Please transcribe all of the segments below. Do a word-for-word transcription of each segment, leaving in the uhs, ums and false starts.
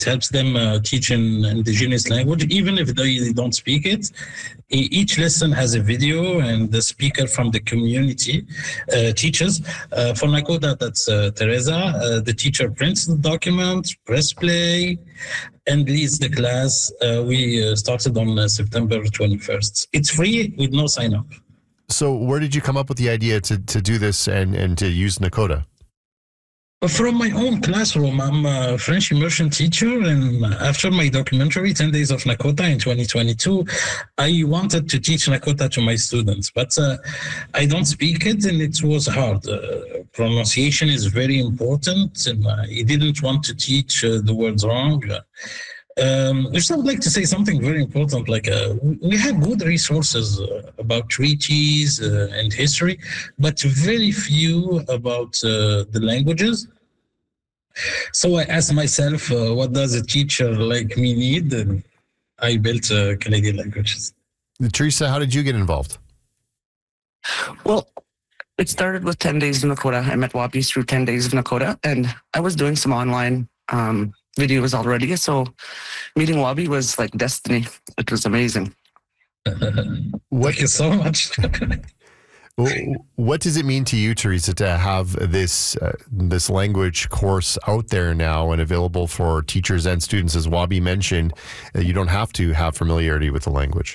helps them uh, teach in indigenous language, even if they don't speak it. E- Each lesson has a video, and the speaker from the community uh, teaches. Uh, for Nakoda, that's uh, Teresa. Uh, the teacher prints the document, press play, and leads the class. Uh, we uh, started on uh, September twenty-first. It's free with no sign up. So where did you come up with the idea to, to do this and, and to use Nakoda? From my own classroom, I'm a French immersion teacher, and after my documentary, ten days of Nakota in twenty twenty-two, I wanted to teach Nakota to my students, but uh, I don't speak it, and it was hard. Uh, pronunciation is very important, and I didn't want to teach uh, the words wrong. Um, I just would like to say something very important. Like uh, we have good resources uh, about treaties uh, and history, but very few about uh, the languages. So I asked myself, uh, what does a teacher like me need? And I built uh, Canadian languages. Teresa, how did you get involved? Well, it started with ten days of Nakota. I met Wabi through ten days of Nakota, and I was doing some online um, videos already. So meeting Wabi was like destiny. It was amazing. Thank you so much. What does it mean to you, Teresa, to have this uh, this language course out there now and available for teachers and students? As Wabi mentioned, uh, you don't have to have familiarity with the language.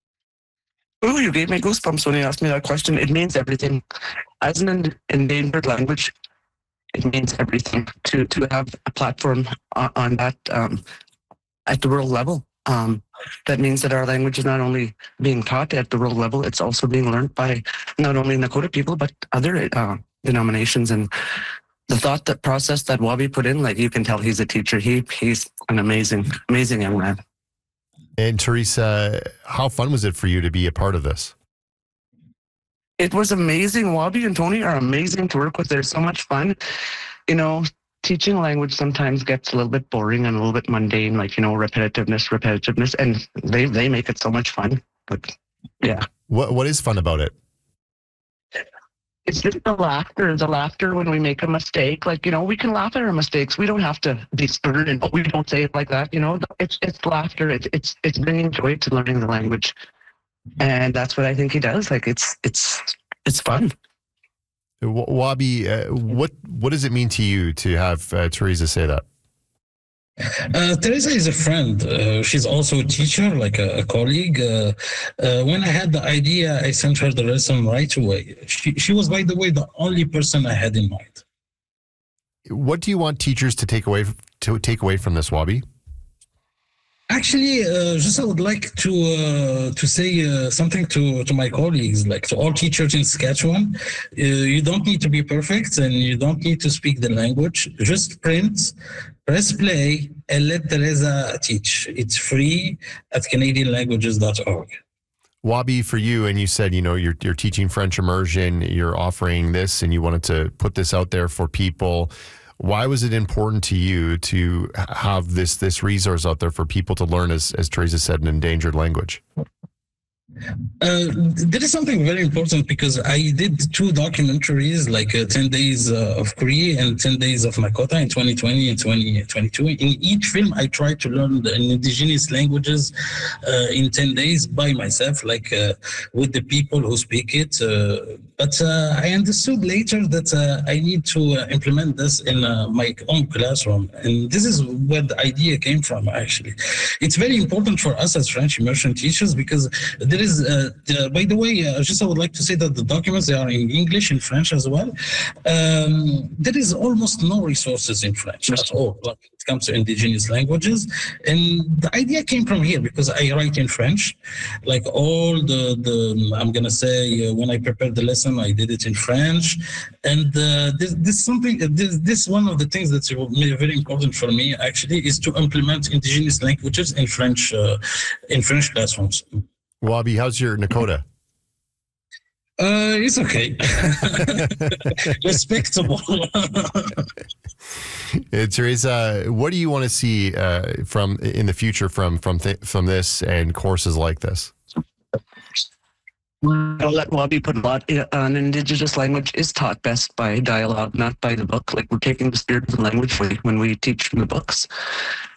Oh, you gave me goosebumps when you asked me that question. It means everything. As an endangered language, it means everything. To to have a platform on, on that um, at the world level. Um, that means that our language is not only being taught at the world level, it's also being learned by not only Nakota people, but other uh, denominations. And the thought, that process that Wabi put in, like you can tell he's a teacher. He He's an amazing, amazing young man. And Teresa, how fun was it for you to be a part of this? It was amazing. Wabi and Tony are amazing to work with. They're so much fun. You know, teaching language sometimes gets a little bit boring and a little bit mundane, like, you know, repetitiveness, repetitiveness, and they, they make it so much fun. Like, yeah. What What is fun about it? It's just the laughter, the laughter when we make a mistake. Like, you know, we can laugh at our mistakes. We don't have to be stern and, oh, we don't say it like that. You know, it's it's laughter. It's it's it's bringing joy to learning the language, and that's what I think he does. Like, it's it's it's fun. Wabi, uh, what what does it mean to you to have uh, Teresa say that? Uh, Teresa is a friend. Uh, she's also a teacher, like a, a colleague. Uh, uh, when I had the idea, I sent her the lesson right away. She, she was, by the way, the only person I had in mind. What do you want teachers to take away to take away from this, Wabi? Actually, uh, just I would like to uh, to say uh, something to, to my colleagues, like to all teachers in Saskatchewan. Uh, you don't need to be perfect, and you don't need to speak the language. Just print, press play, and let Teresa teach. It's free at Canadian languages dot org. Wabi, for you, and you said, you know, you're you're teaching French immersion, you're offering this, and you wanted to put this out there for people. Why was it important to you to have this this resource out there for people to learn, as as Teresa said, an endangered language? Uh, there is something very important because I did two documentaries, like uh, ten days uh, of Cree and ten days of Nakota in twenty twenty and twenty twenty-two. In each film, I tried to learn the indigenous languages uh, in ten days by myself, like uh, with the people who speak it. Uh, but uh, I understood later that uh, I need to uh, implement this in uh, my own classroom. And this is where the idea came from, actually. It's very important for us as French immersion teachers because there is Uh, the, by the way, uh, just I would like to say that the documents, they are in English and French as well. Um, there is almost no resources in French at all when it comes to indigenous languages. And the idea came from here because I write in French. Like all the, the I'm going to say, uh, when I prepared the lesson, I did it in French. And uh, this, this something, this, this one of the things that's very important for me, actually, is to implement indigenous languages in French, uh, in French classrooms. Wabi, how's your Nakota? Uh, it's okay. Respectable. uh, Teresa, what do you want to see uh, from in the future from from th- from this and courses like this? I'll let Wabi put a lot. An Indigenous language is taught best by dialogue, not by the book. Like, we're taking the spirit of the language when we teach from the books.